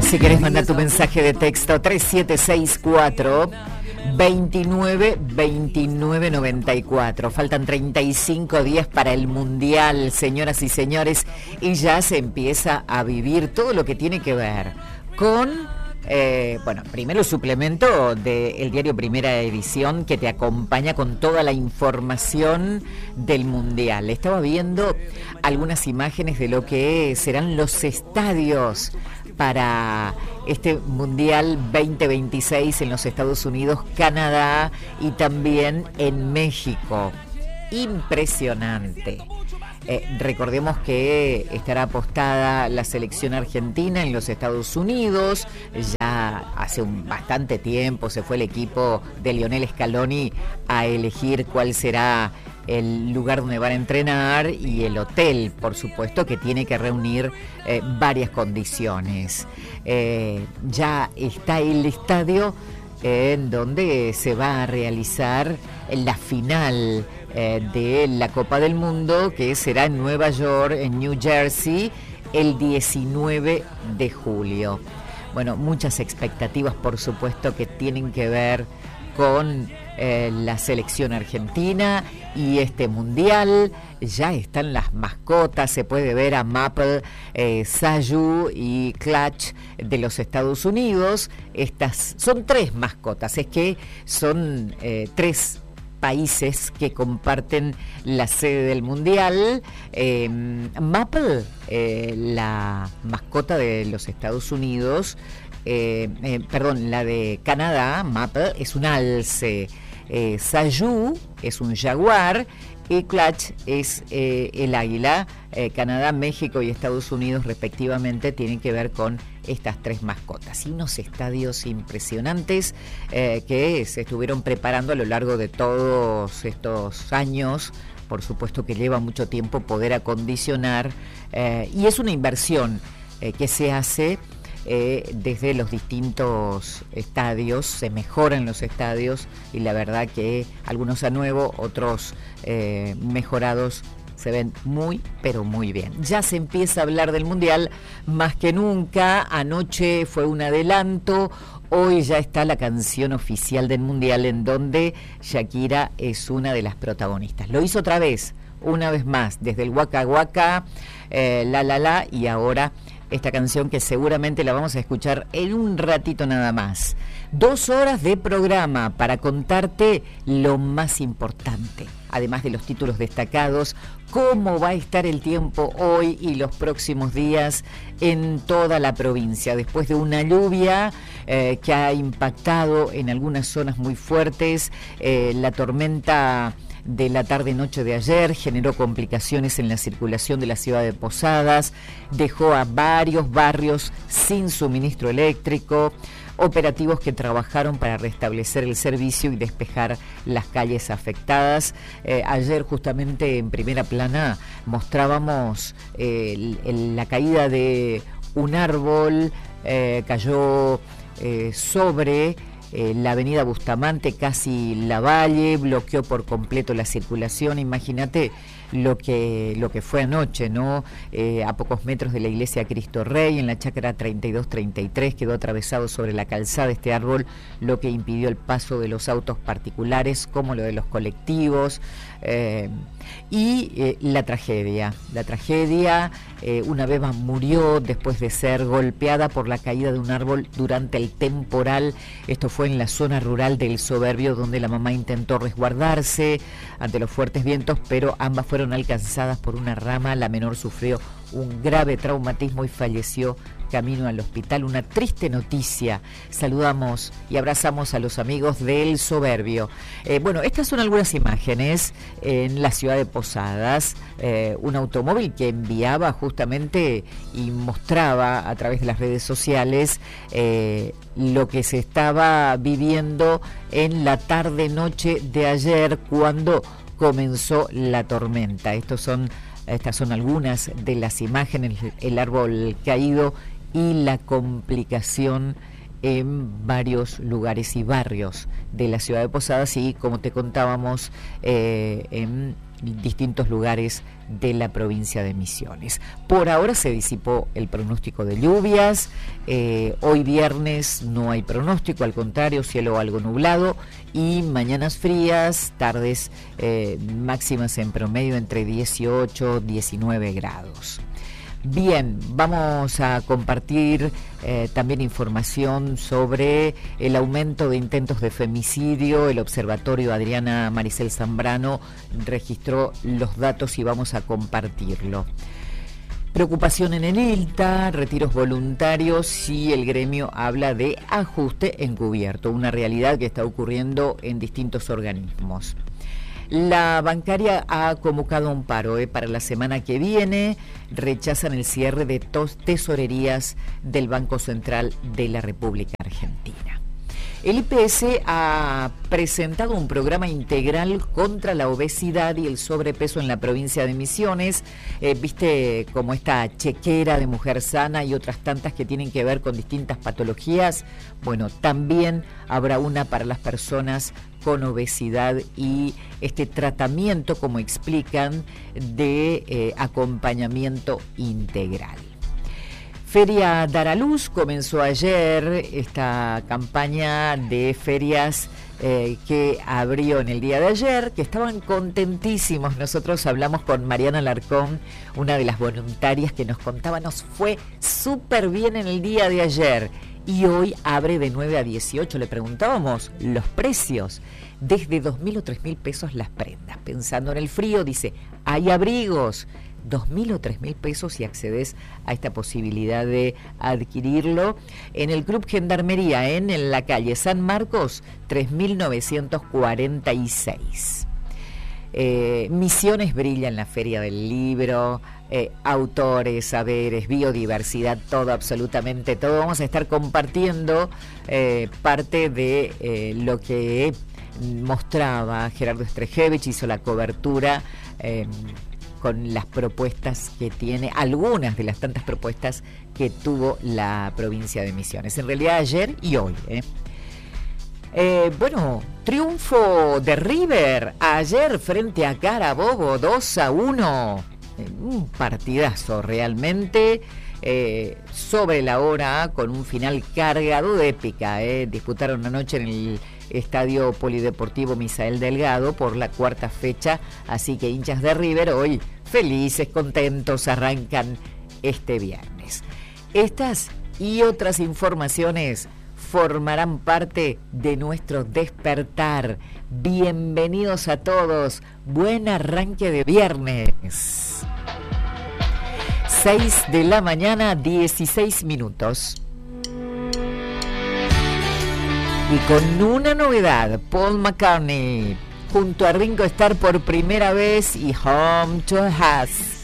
Si querés mandar tu mensaje de texto 3764 29 29 94. Faltan 35 días para el Mundial, señoras y señores, y ya se empieza a vivir todo lo que tiene que ver con primero el suplemento del diario Primera Edición, que te acompaña con toda la información del Mundial. Estaba viendo algunas imágenes de lo que serán los estadios para este Mundial 2026 en los Estados Unidos, Canadá y también en México. Impresionante. Recordemos que estará apostada la selección argentina en los Estados Unidos. Ya hace bastante tiempo se fue el equipo de Lionel Scaloni a elegir cuál será el lugar donde van a entrenar y el hotel, por supuesto, que tiene que reunir varias condiciones. Ya está el estadio en donde se va a realizar la final de la Copa del Mundo, que será en Nueva York, en New Jersey, el 19 de julio. Bueno, muchas expectativas, por supuesto, que tienen que ver con la selección argentina y este mundial. Ya están las mascotas, se puede ver a Maple, Sayu y Clutch de los Estados Unidos. Estas son 3 mascotas, es que son 3 países que comparten la sede del mundial. Maple, la mascota de los Estados Unidos, la de Canadá, Maple, es un alce. Sayu es un jaguar y Clutch es el águila. Canadá, México y Estados Unidos respectivamente tienen que ver con estas 3 mascotas y unos estadios impresionantes que se estuvieron preparando a lo largo de todos estos años. Por supuesto que lleva mucho tiempo poder acondicionar y es una inversión que se hace desde los distintos estadios. Se mejoran los estadios y la verdad que algunos a nuevo, otros mejorados, se ven muy, pero muy bien. Ya se empieza a hablar del Mundial más que nunca. Anoche fue un adelanto. Hoy ya está la canción oficial del Mundial, en donde Shakira es una de las protagonistas. Lo hizo otra vez, una vez más, desde el Waka Waka, La La La, y ahora esta canción que seguramente la vamos a escuchar en un ratito nada más. 2 horas de programa para contarte lo más importante, además de los títulos destacados, cómo va a estar el tiempo hoy y los próximos días en toda la provincia, después de una lluvia que ha impactado en algunas zonas muy fuertes. La tormenta de la tarde-noche de ayer generó complicaciones en la circulación de la ciudad de Posadas, dejó a varios barrios sin suministro eléctrico. Operativos que trabajaron para restablecer el servicio y despejar las calles afectadas. Ayer justamente en Primera Plana mostrábamos la caída de un árbol, cayó sobre la avenida Bustamante, casi Lavalle, bloqueó por completo la circulación. Imagínate lo que fue anoche, ¿no? A pocos metros de la iglesia Cristo Rey, en la chacra 32-33, quedó atravesado sobre la calzada este árbol, lo que impidió el paso de los autos particulares como lo de los colectivos. La tragedia, una beba murió después de ser golpeada por la caída de un árbol durante el temporal. Esto fue en la zona rural del Soberbio, donde la mamá intentó resguardarse ante los fuertes vientos, pero ambas fueron alcanzadas por una rama. La menor sufrió un grave traumatismo y falleció camino al hospital. Una triste noticia. Saludamos y abrazamos a los amigos del Soberbio. Estas son algunas imágenes en la ciudad de Posadas. Un automóvil que enviaba justamente y mostraba a través de las redes sociales lo que se estaba viviendo en la tarde-noche de ayer, cuando comenzó la tormenta. Estas son algunas de las imágenes, el árbol caído y la complicación en varios lugares y barrios de la ciudad de Posadas, y como te contábamos, en distintos lugares de la provincia de Misiones. Por ahora se disipó el pronóstico de lluvias. Hoy viernes no hay pronóstico, al contrario, cielo algo nublado, y mañanas frías, tardes máximas en promedio entre 18 y 19 grados. Bien, vamos a compartir también información sobre el aumento de intentos de femicidio. El observatorio Adriana Maricel Zambrano registró los datos y vamos a compartirlo. Preocupación en el ILTA, retiros voluntarios, y el gremio habla de ajuste encubierto, una realidad que está ocurriendo en distintos organismos. La bancaria ha convocado un paro para la semana que viene. Rechazan el cierre de tesorerías del Banco Central de la República Argentina. El IPS ha presentado un programa integral contra la obesidad y el sobrepeso en la provincia de Misiones. Viste como esta chequera de Mujer Sana y otras tantas que tienen que ver con distintas patologías. Bueno, también habrá una para las personas con obesidad y este tratamiento, como explican, de acompañamiento integral. Feria Dar a Luz comenzó ayer, esta campaña de ferias que abrió en el día de ayer, que estaban contentísimos. Nosotros hablamos con Mariana Larcón, una de las voluntarias, que nos contaba, nos fue súper bien en el día de ayer. Y hoy abre de 9 a 18. Le preguntábamos los precios, desde 2.000 o 3.000 pesos las prendas. Pensando en el frío, dice, hay abrigos, 2.000 o 3.000 pesos, y accedes a esta posibilidad de adquirirlo en el Club Gendarmería, en la calle San Marcos, 3.946. Misiones brilla en la Feria del Libro, autores, saberes, biodiversidad, todo, absolutamente todo. Vamos a estar compartiendo parte de lo que mostraba Gerardo Strejevich, hizo la cobertura con las propuestas que tiene, algunas de las tantas propuestas que tuvo la provincia de Misiones, en realidad ayer y hoy. Bueno, triunfo de River ayer frente a Carabobo, 2-1. Un partidazo realmente, sobre la hora, con un final cargado de épica. Disputaron anoche en el Estadio Polideportivo Misael Delgado por la cuarta fecha, así que hinchas de River hoy felices, contentos, arrancan este viernes. Estas y otras informaciones formarán parte de nuestro despertar. Bienvenidos a todos, buen arranque de viernes. 6 de la mañana, 16 minutos. Y con una novedad, Paul McCartney junto a Ringo Starr por primera vez, y Home to Us.